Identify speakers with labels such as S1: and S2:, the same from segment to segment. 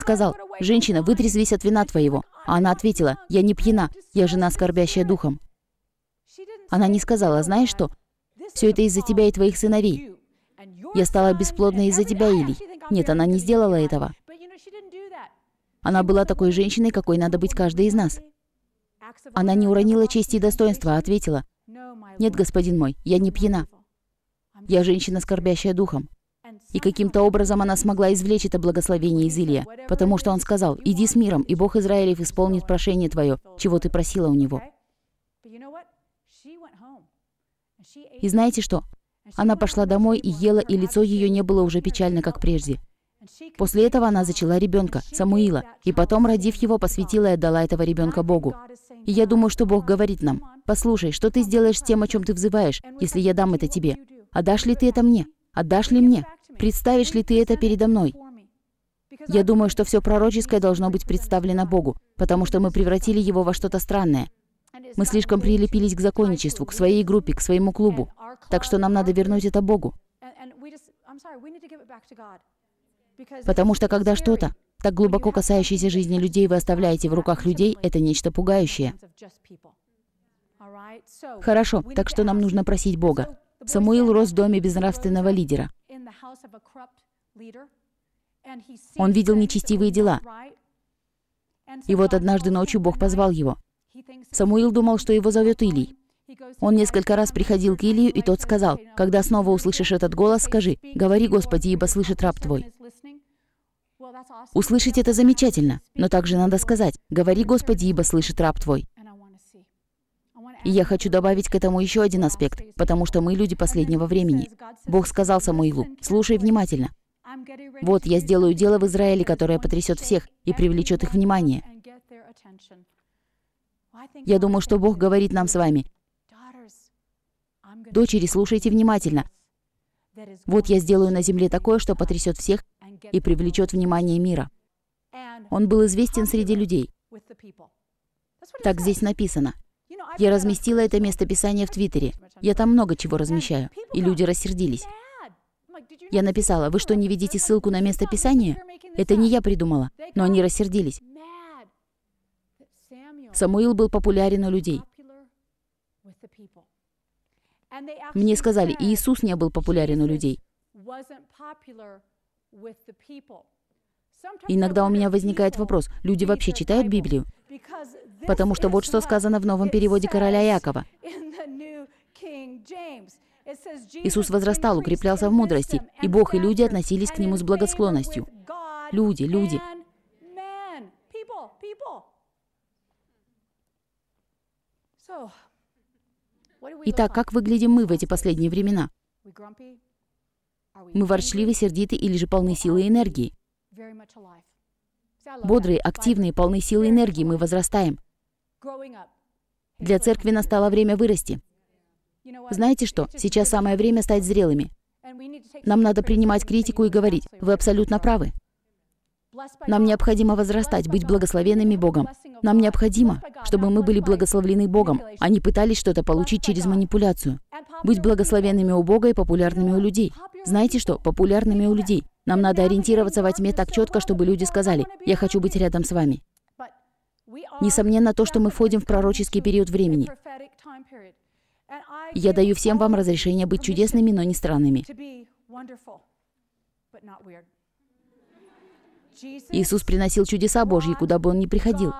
S1: сказал: «Женщина, вытрезвись от вина твоего». А она ответила: «Я не пьяна, я жена, скорбящая духом». Она не сказала: «Знаешь что? Все это из-за тебя и твоих сыновей. Я стала бесплодной из-за тебя, Илий». Нет, она не сделала этого. Она была такой женщиной, какой надо быть каждой из нас. Она не уронила чести и достоинства, а ответила: «Нет, господин мой, я не пьяна. Я женщина, скорбящая духом». И каким-то образом она смогла извлечь это благословение из Илия, потому что он сказал: «Иди с миром, и Бог Израилев исполнит прошение твое, чего ты просила у него». И знаете что? Она пошла домой и ела, и лицо ее не было уже печально, как прежде. После этого она зачала ребенка, Самуила, и потом, родив его, посвятила и отдала этого ребенка Богу. И я думаю, что Бог говорит нам: «Послушай, что ты сделаешь с тем, о чем ты взываешь, если я дам это тебе? Отдашь ли ты это мне? Отдашь ли мне? Представишь ли ты это передо мной?» Я думаю, что все пророческое должно быть представлено Богу, потому что мы превратили его во что-то странное. Мы слишком прилепились к законничеству, к своей группе, к своему клубу. Так что нам надо вернуть это Богу. Потому что когда что-то, так глубоко касающееся жизни людей, вы оставляете в руках людей, это нечто пугающее. Хорошо, так что нам нужно просить Бога. Самуил рос в доме безнравственного лидера. Он видел нечестивые дела. И вот однажды ночью Бог позвал его. Самуил думал, что его зовет Илий. Он несколько раз приходил к Илию, и тот сказал: «Когда снова услышишь этот голос, скажи: говори, Господи, ибо слышит раб твой». Услышать это замечательно, но также надо сказать: говори, Господи, ибо слышит раб твой. И я хочу добавить к этому еще один аспект, потому что мы люди последнего времени. Бог сказал Самуилу: слушай внимательно. Вот я сделаю дело в Израиле, которое потрясет всех и привлечет их внимание. Я думаю, что Бог говорит нам с вами: дочери, слушайте внимательно. Вот я сделаю на земле такое, что потрясет всех и привлечет внимание мира. Он был известен среди людей. Так здесь написано. Я разместила это местописание в Твиттере. Я там много чего размещаю, и люди рассердились. Я написала: вы что, не видите ссылку на местописание? Это не я придумала, но они рассердились. Самуил был популярен у людей. Мне сказали: Иисус не был популярен у людей. Иногда у меня возникает вопрос: люди вообще читают Библию? Потому что вот что сказано в новом переводе короля Иакова. Иисус возрастал, укреплялся в мудрости, и Бог и люди относились к Нему с благосклонностью. Люди. Итак, как выглядим мы в эти последние времена? Мы ворчливы, сердиты или же полны силы и энергии? Бодрые, активные, полны силы и энергии, мы возрастаем. Для церкви настало время вырасти. Знаете что? Сейчас самое время стать зрелыми. Нам надо принимать критику и говорить: вы абсолютно правы. Нам необходимо возрастать, быть благословенными Богом. Нам необходимо, чтобы мы были благословлены Богом, а не пытались что-то получить через манипуляцию. Быть благословенными у Бога и популярными у людей. Знаете что? Популярными у людей. Нам надо ориентироваться во тьме так четко, чтобы люди сказали: я хочу быть рядом с вами. Несомненно, то, что мы входим в пророческий период времени. Я даю всем вам разрешение быть чудесными, но не странными. Иисус приносил чудеса Божьи, куда бы Он ни приходил.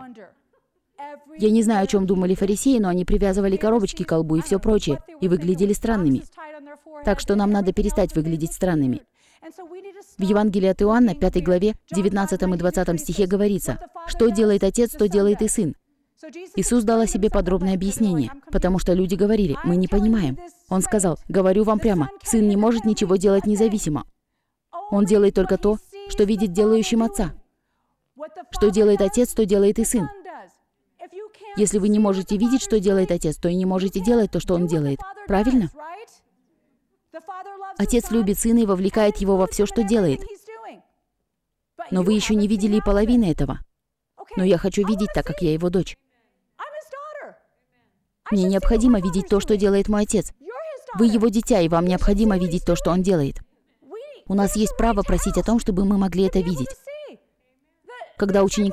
S1: Я не знаю, о чем думали фарисеи, но они привязывали коробочки к колбу и все прочее, и выглядели странными. Так что нам надо перестать выглядеть странными. В Евангелии от Иоанна, 5 главе, 19 и 20 стихе говорится: «Что делает Отец, то делает и Сын». Иисус дал о себе подробное объяснение, потому что люди говорили: «Мы не понимаем». Он сказал: «Говорю вам прямо, Сын не может ничего делать независимо. Он делает только то, что видит делающим Отца. Что делает Отец, то делает и Сын. Если вы не можете видеть, что делает Отец, то и не можете делать то, что Он делает. Правильно? Отец любит Сына и вовлекает Его во все, что делает. Но вы еще не видели и половины этого. Но я хочу видеть, так как я Его дочь. Мне необходимо видеть то, что делает мой Отец. Вы Его дитя, и вам необходимо видеть то, что Он делает. У нас есть право просить о том, чтобы мы могли это видеть. Когда ученикам